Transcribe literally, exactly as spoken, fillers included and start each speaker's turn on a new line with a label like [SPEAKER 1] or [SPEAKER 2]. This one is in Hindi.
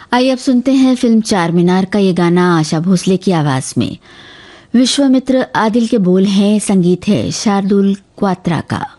[SPEAKER 1] आइए अब सुनते हैं फिल्म चार मीनार का ये गाना आशा भोसले की आवाज में। विश्वामित्र आदिल के बोल हैं, संगीत है शार्दुल क्वात्रा का।